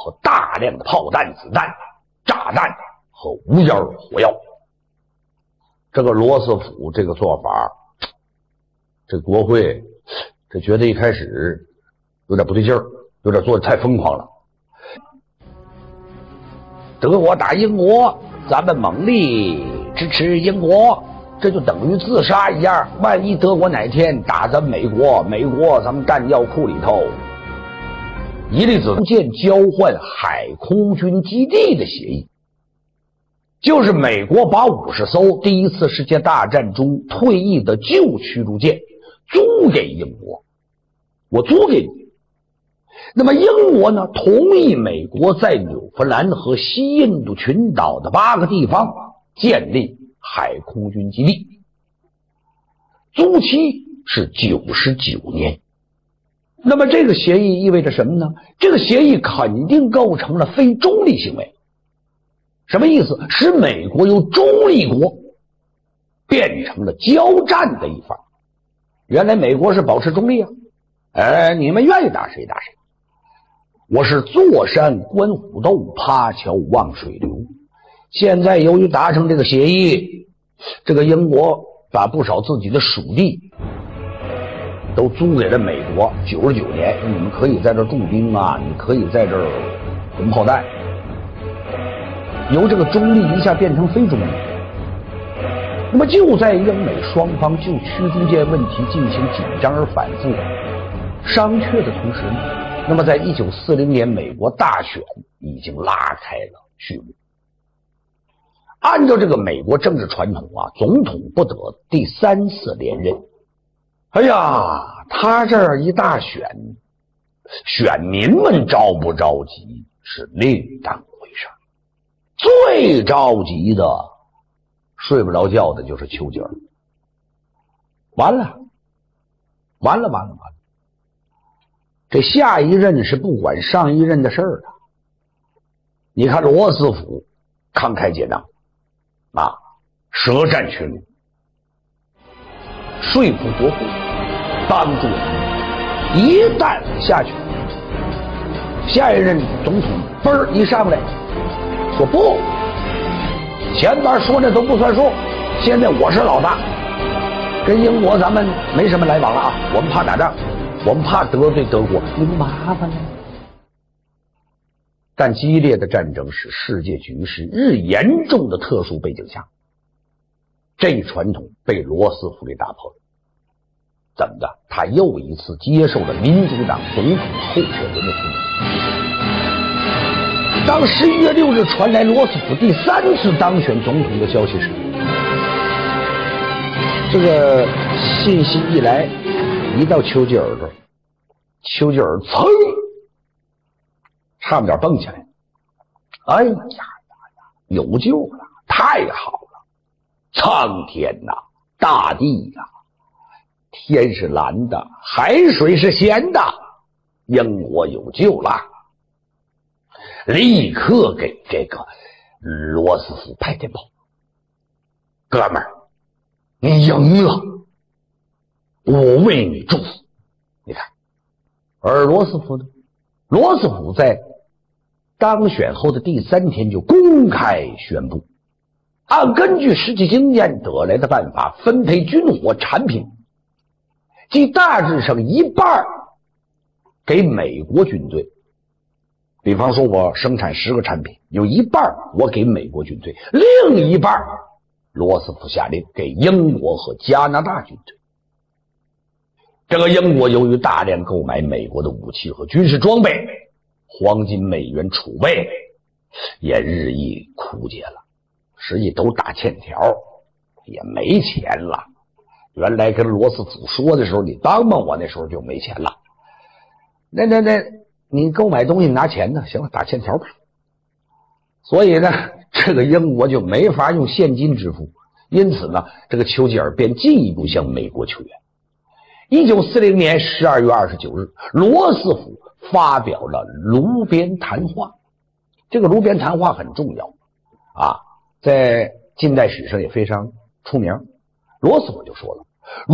和大量的炮弹、子弹、炸弹和无烟火药。这个罗斯福这个做法，这国会这觉得一开始有点不对劲儿，有点做得太疯狂了。德国打英国，咱们猛力支持英国，这就等于自杀一样。万一德国哪天打咱美国，美国咱们弹药库里头一粒子舰交换海空军基地的协议，就是美国把50艘第一次世界大战中退役的旧驱逐舰租给英国，我租给你。那么英国呢，同意美国在纽芬兰和西印度群岛的8个地方建立海空军基地，租期是99年。那么这个协议意味着什么呢？这个协议肯定构成了非中立行为。什么意思？使美国由中立国变成了交战的一方。原来美国是保持中立啊，你们愿意打谁打谁。我是坐山观虎斗，趴桥望水流。现在由于达成这个协议，这个英国把不少自己的属地都租给了美国99年，你们可以在这儿驻兵啊，你可以在这儿轰炮弹。由这个中立一下变成非中立。那么就在英美双方就驱逐舰问题进行紧张而反复商榷的同时呢，那么在1940年美国大选已经拉开了序幕。按照这个美国政治传统啊，总统不得第3次连任。哎呀，他这儿一大选，选民们着不着急是另当回事。最着急的睡不着觉的就是丘吉尔。完了，这下一任是不管上一任的事儿了。你看罗斯福慷慨解囊啊，舌战群儒，说服国会，帮助人民。一旦下去，下一任总统嘣儿一上来说不，前边说的都不算数，现在我是老大，跟英国咱们没什么来往了啊，我们怕打仗，我们怕得罪德国，你不麻烦了。但激烈的战争使世界局势日严重的特殊背景下，这一传统被罗斯福给打破了。怎么的？他又一次接受了民主党总统候选人的提名。当11月6日传来罗斯福第3次当选总统的消息时，这个信息一来，一到丘吉尔这儿，丘吉尔噌，差不点蹦起来。哎呀，有救了，太好了！苍天呐，大地呀，天是蓝的，海水是咸的，英国有救了！立刻给这个罗斯福拍电报，哥们儿，你赢了，我为你祝福。你看，而罗斯福呢？罗斯福在当选后的第3天就公开宣布，按根据实际经验得来的办法分配军火产品，即大致上一半给美国军队。比方说我生产10个产品，有一半我给美国军队，另一半罗斯福下令给英国和加拿大军队。这个英国由于大量购买美国的武器和军事装备，黄金美元储备也日益枯竭了，实际都打欠条，也没钱了。原来跟罗斯福说的时候，你帮帮我，那时候就没钱了。那你购买东西拿钱呢？行了，打欠条吧。所以呢，这个英国就没法用现金支付，因此呢，这个丘吉尔便进一步向美国求援。1940年12月29日，罗斯福发表了炉边谈话。这个炉边谈话很重要啊，在近代史上也非常出名。罗斯福就说了，